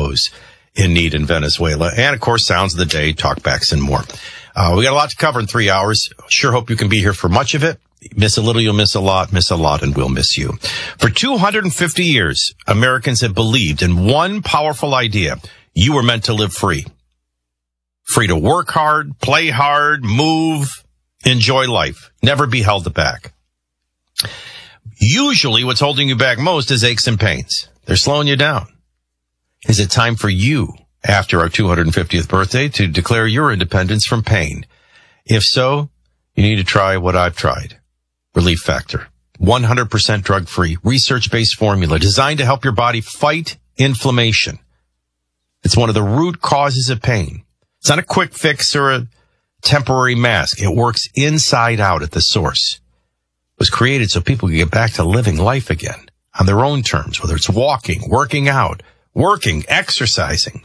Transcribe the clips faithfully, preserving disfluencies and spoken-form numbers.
those in need in Venezuela. And, of course, Sounds of the Day, Talkbacks, and more. Uh, we got a lot to cover in three hours. Sure hope you can be here for much of it. Miss a little, you'll miss a lot. Miss a lot, and we'll miss you. For two hundred fifty years, Americans have believed in one powerful idea. You were meant to live free. Free to work hard, play hard, move, enjoy life. Never be held back. Usually what's holding you back most is aches and pains. They're slowing you down. Is it time for you, after our two hundred fiftieth birthday, to declare your independence from pain? If so, you need to try what I've tried. Relief Factor. one hundred percent drug-free, research-based formula designed to help your body fight inflammation. It's one of the root causes of pain. It's not a quick fix or a temporary mask. It works inside out at the source. It was created so people can get back to living life again on their own terms, whether it's walking, working out, working, exercising,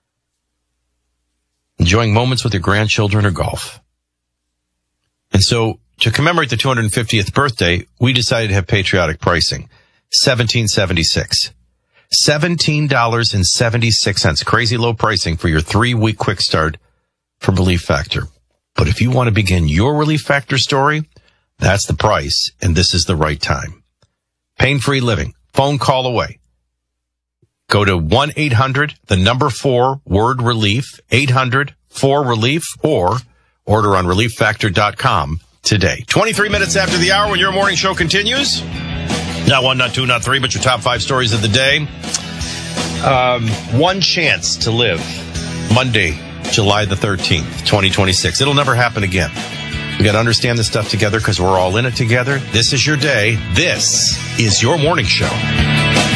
enjoying moments with your grandchildren or golf. And so to commemorate the two hundred fiftieth birthday, we decided to have patriotic pricing, seventeen seventy-six. seventeen dollars and seventy-six cents. Crazy low pricing for your three-week quick start for Relief Factor. But if you want to begin your Relief Factor story, that's the price, and this is the right time. Pain-free living. Phone call away. Go to one eight hundred, the number four, word relief, eight hundred, four relief, or order on relief factor dot com today. twenty-three minutes after the hour when your morning show continues. Not one, not two, not three, but your top five stories of the day. Um, one chance to live. Monday, July the thirteenth, twenty twenty-six. It'll never happen again. We got to understand this stuff together because we're all in it together. This is your day. This is your morning show.